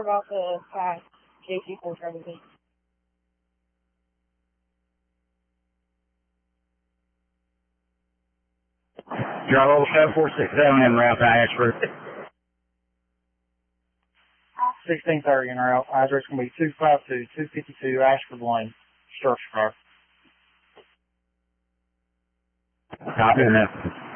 about the JC 470. Bravo 7467 en route to Ashford. 1630 en route. Address going to be 252 Ashford Lane, structure car. Copy that.